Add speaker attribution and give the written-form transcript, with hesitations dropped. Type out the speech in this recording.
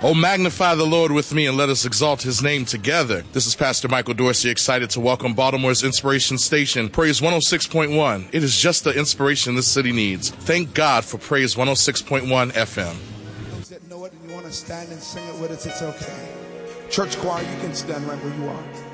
Speaker 1: Oh, magnify the Lord with me and let us exalt his name together. This is Pastor Michael Dorsey, excited to welcome Baltimore's Inspiration Station, Praise 106.1. It is just the inspiration this city needs. Thank God for Praise 106.1 FM.
Speaker 2: Those that know it and you want to stand and sing it with us, it's okay. Church choir, you can stand right where you are.